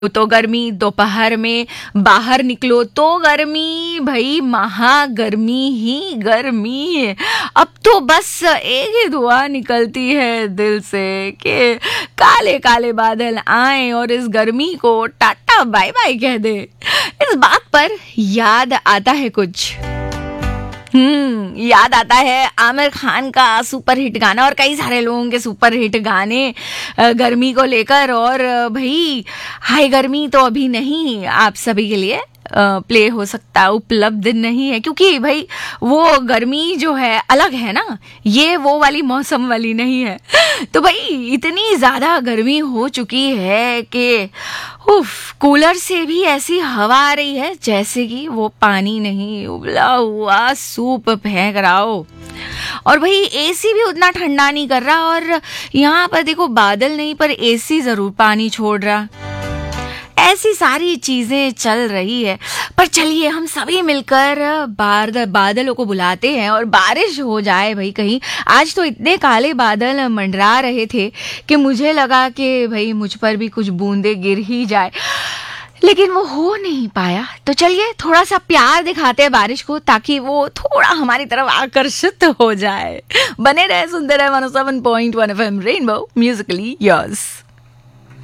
तो गर्मी, दोपहर में बाहर निकलो तो गर्मी, भाई महागर्मी ही गर्मी। अब तो बस एक ही दुआ निकलती है दिल से कि काले काले बादल आए और इस गर्मी को टाटा बाय बाय कह दे। इस बात पर याद आता है कुछ, याद आता है आमिर खान का सुपर हिट गाना और कई सारे लोगों के सुपर हिट गाने गर्मी को लेकर। और भाई हाय गर्मी तो अभी नहीं आप सभी के लिए प्ले हो सकता, उपलब्ध नहीं है, क्योंकि भाई वो गर्मी जो है अलग है ना, ये वो वाली मौसम वाली नहीं है। तो भाई इतनी ज्यादा गर्मी हो चुकी है कि उफ, कूलर से भी ऐसी हवा आ रही है जैसे कि वो पानी नहीं, उबला हुआ सूप फेंक रहा हो। और भाई एसी भी उतना ठंडा नहीं कर रहा, और यहाँ पर देखो बादल नहीं पर एसी जरूर पानी छोड़ रहा। ऐसी सारी चीजें चल रही है। पर चलिए हम सभी मिलकर बादलों को बुलाते हैं और बारिश हो जाए भाई कहीं। आज तो इतने काले बादल मंडरा रहे थे कि मुझे लगा कि भाई मुझ पर भी कुछ बूंदे गिर ही जाए, लेकिन वो हो नहीं पाया। तो चलिए थोड़ा सा प्यार दिखाते हैं बारिश को, ताकि वो थोड़ा हमारी तरफ आकर्षित हो जाए। बने रहे, सुनते रहे 107.1 FM रेनबो, म्यूजिकली योर्स।